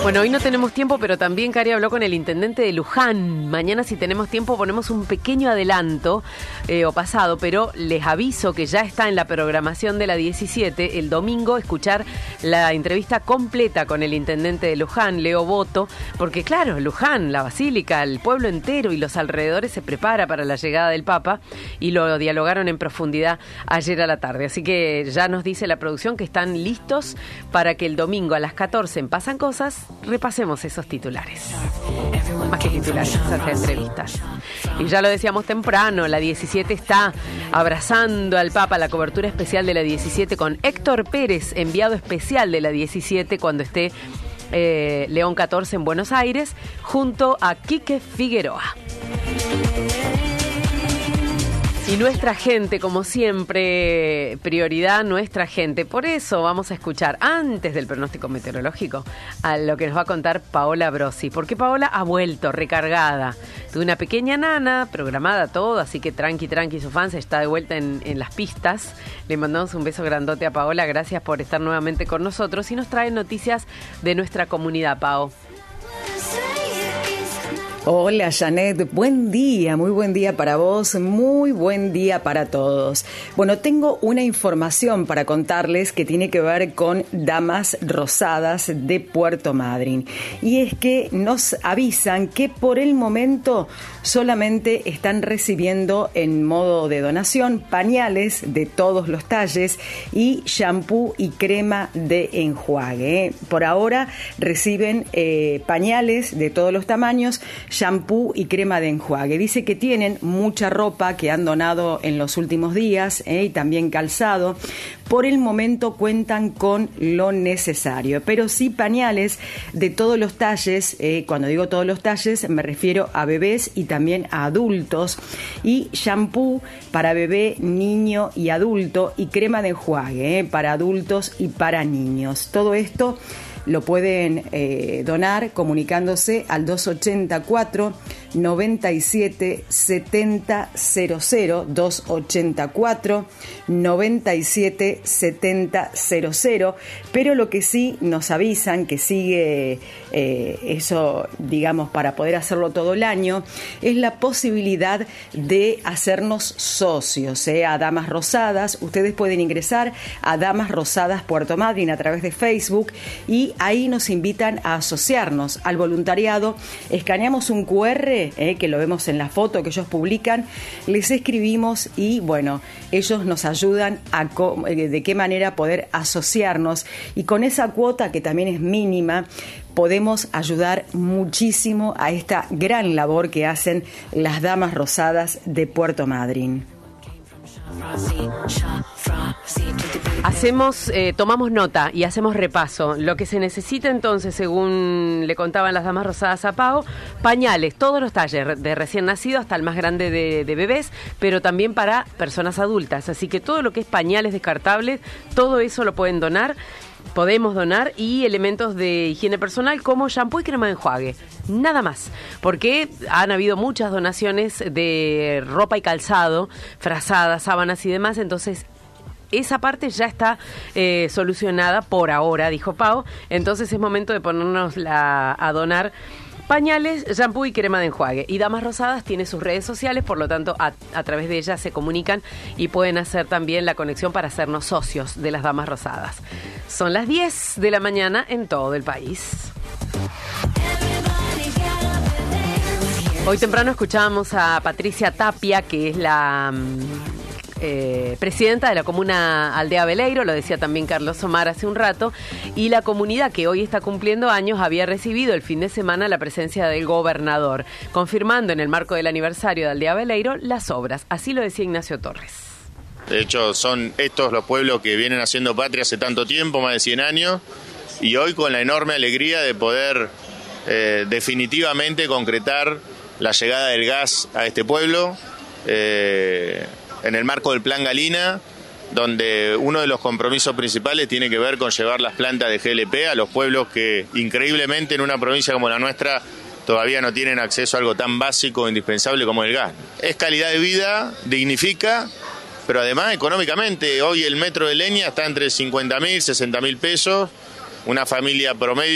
Bueno, hoy no tenemos tiempo, pero también Cari habló con el intendente de Luján. Mañana, si tenemos tiempo, ponemos un pequeño adelanto o pasado, pero les aviso que ya está en la programación de la 17, el domingo, escuchar la entrevista completa con el intendente de Luján, Leo Boto, porque claro, Luján, la basílica, el pueblo entero y los alrededores se prepara para la llegada del Papa y lo dialogaron en profundidad ayer a la tarde. Así que ya nos dice la producción que están listos para que el domingo a las 14 en Pasan Cosas repasemos esos titulares. Más que titulares, esas entrevistas. Y ya lo decíamos temprano, la 17 está abrazando al Papa, la cobertura especial de la 17 con Héctor Pérez, enviado especial de la 17 cuando esté León 14 en Buenos Aires, junto a Quique Figueroa. Y nuestra gente, como siempre, prioridad nuestra gente. Por eso vamos a escuchar, antes del pronóstico meteorológico, a lo que nos va a contar Paola Brosi. Porque Paola ha vuelto recargada. Tuve una pequeña nana, programada todo, así que tranqui, su fans está de vuelta en las pistas. Le mandamos un beso grandote a Paola. Gracias por estar nuevamente con nosotros. Y nos trae noticias de nuestra comunidad, Pao. Hola Janet, buen día, muy buen día para vos, muy buen día para todos. Bueno, tengo una información para contarles que tiene que ver con Damas Rosadas de Puerto Madryn. Y es que nos avisan que por el momento solamente están recibiendo en modo de donación pañales de todos los talles y shampoo y crema de enjuague. Por ahora reciben pañales de todos los tamaños, shampoo y crema de enjuague. Dice que tienen mucha ropa que han donado en los últimos días y también calzado. Por el momento cuentan con lo necesario, pero sí pañales de todos los talles. Cuando digo todos los talles me refiero a bebés y también a adultos, y shampoo para bebé, niño y adulto, y crema de enjuague para adultos y para niños. Todo esto lo pueden donar comunicándose al 284 97 70 00, 284 97 70 00, pero lo que sí nos avisan que sigue eso, digamos, para poder hacerlo todo el año, es la posibilidad de hacernos socios a Damas Rosadas. Ustedes pueden ingresar a Damas Rosadas Puerto Madryn a través de Facebook y ahí nos invitan a asociarnos al voluntariado. Escaneamos un QR, que lo vemos en la foto que ellos publican, les escribimos y bueno, ellos nos ayudan a de qué manera poder asociarnos, y con esa cuota que también es mínima podemos ayudar muchísimo a esta gran labor que hacen las Damas Rosadas de Puerto Madryn. Tomamos nota y hacemos repaso. Lo que se necesita entonces, según le contaban las Damas Rosadas a Pau, pañales, todos los talles, de recién nacido hasta el más grande de bebés, pero también para personas adultas. Así que todo lo que es pañales descartables, todo eso lo pueden donar. Podemos donar, y elementos de higiene personal como shampoo y crema de enjuague. Nada más, porque han habido muchas donaciones de ropa y calzado, frazadas, sábanas y demás, entonces esa parte ya está solucionada por ahora, dijo Pau. Entonces es momento de ponernos a donar pañales, shampoo y crema de enjuague. Y Damas Rosadas tiene sus redes sociales, por lo tanto a través de ellas se comunican y pueden hacer también la conexión para hacernos socios de las Damas Rosadas. Son las 10 de la mañana en todo el país. Hoy temprano escuchábamos a Patricia Tapia, que es la presidenta de la comuna Aldea Veleiro, lo decía también Carlos Omar hace un rato, y la comunidad que hoy está cumpliendo años había recibido el fin de semana la presencia del gobernador, confirmando en el marco del aniversario de Aldea Veleiro las obras. Así lo decía Ignacio Torres. De hecho, son estos los pueblos que vienen haciendo patria hace tanto tiempo, más de 100 años, y hoy con la enorme alegría de poder definitivamente concretar la llegada del gas a este pueblo, en el marco del Plan Galina, donde uno de los compromisos principales tiene que ver con llevar las plantas de GLP a los pueblos que increíblemente en una provincia como la nuestra todavía no tienen acceso a algo tan básico e indispensable como el gas. Es calidad de vida, dignifica, pero además económicamente hoy el metro de leña está entre 50.000, 60.000 pesos, una familia promedio